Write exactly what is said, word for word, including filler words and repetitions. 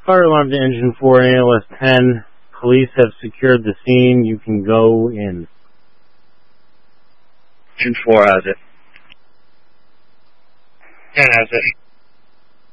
Fire alarm to engine four, A L S ten. Police have secured the scene. You can go in. Engine four has it. ten has it.